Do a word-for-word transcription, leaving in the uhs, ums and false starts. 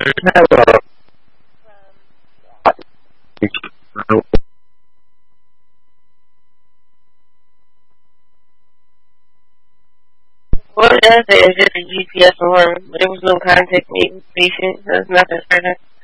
What it does is just a G P S alarm, but there was no contact made with the patient. There's nothing further.